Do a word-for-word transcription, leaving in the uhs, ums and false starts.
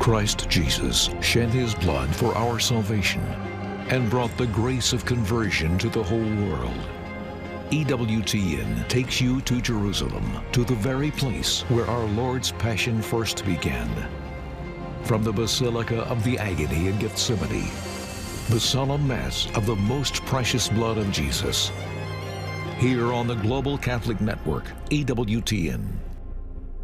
Christ Jesus shed his blood for our salvation and brought the grace of conversion to the whole world. E W T N takes you to Jerusalem, to the very place where our Lord's passion first began. From the Basilica of the Agony in Gethsemane, the solemn Mass of the most precious blood of Jesus. Here on the Global Catholic Network, E W T N.